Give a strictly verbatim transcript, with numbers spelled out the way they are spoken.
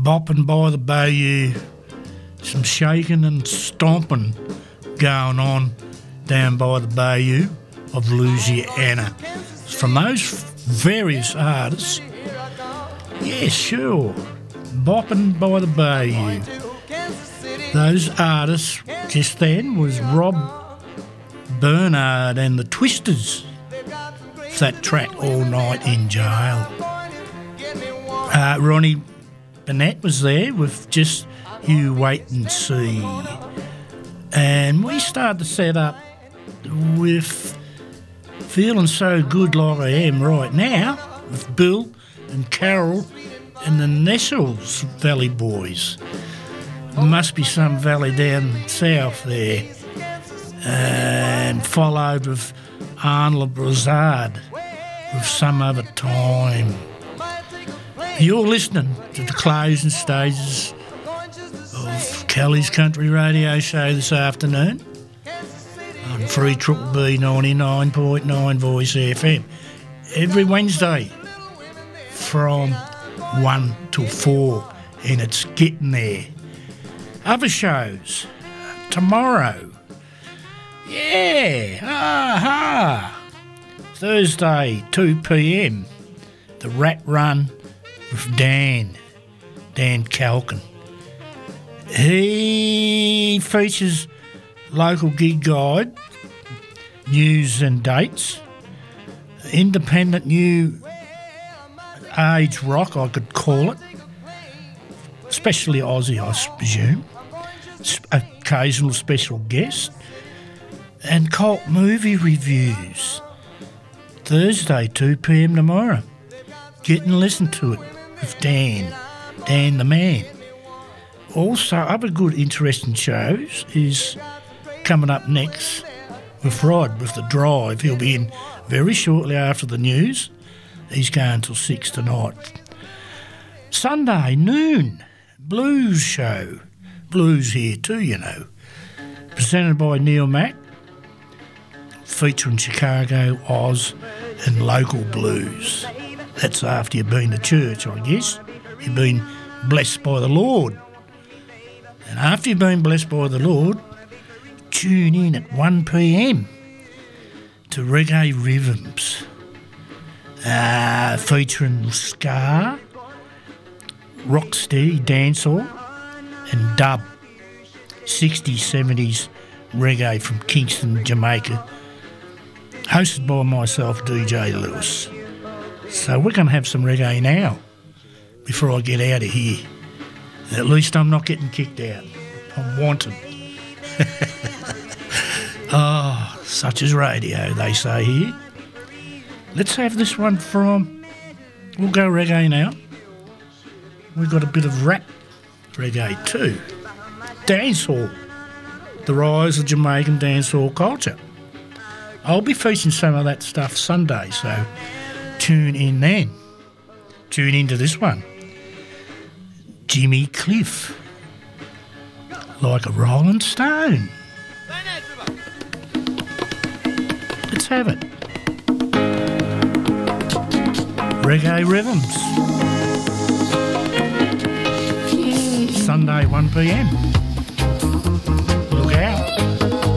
bopping by the bayou, some shaking and stomping going on down by the bayou of Louisiana. From those various artists, yeah, sure, bopping by the bayou. Those artists just then was Rob Bernard and the Twisters. That track, All Night in Jail. Uh, Ronnie Burnett was there with Just You Wait and See. And we started to set up with Feeling So Good Like I Am Right Now with Bill and Carol and the Nessels Valley Boys. Must be some valley down south there. And followed with Arnold Brazard with Some Other Time. You're listening to the closing stages of Kelly's Country Radio Show this afternoon on three B B ninety-nine point nine Voice F M. Every Wednesday from one till four, and it's getting there. Other shows tomorrow. Yeah, aha. Thursday, two p m, the Rat Run with Dan, Dan Calkin. He features local gig guide, news and dates, independent new age rock, I could call it, especially Aussie, I presume, occasional special guest, and cult movie reviews. Thursday, two p m tomorrow. Get and listen to it with Dan, Dan the Man. Also, other good interesting shows is coming up next with Rod with The Drive. He'll be in very shortly after the news. He's going till six tonight. Sunday, noon, blues show. Blues here too, you know. Presented by Neil Mack. Featuring Chicago, Oz and local blues. That's after you've been to church, I guess. You've been blessed by the Lord. And after you've been blessed by the Lord, tune in at one p m to Reggae Rhythms. Uh, featuring ska, rocksteady, dancehall and dub. sixties, seventies reggae from Kingston, Jamaica. Hosted by myself, D J Lewis. So we're going to have some reggae now before I get out of here. At least I'm not getting kicked out. I'm wanted. Oh, such is radio, they say here. Let's have this one from... We'll go reggae now. We've got a bit of rap reggae too. Dancehall. The rise of Jamaican dancehall culture. I'll be featuring some of that stuff Sunday, so tune in then. Tune into this one. Jimmy Cliff. Like a Rolling Stone. Let's have it. Reggae Rhythms. Sunday, one p m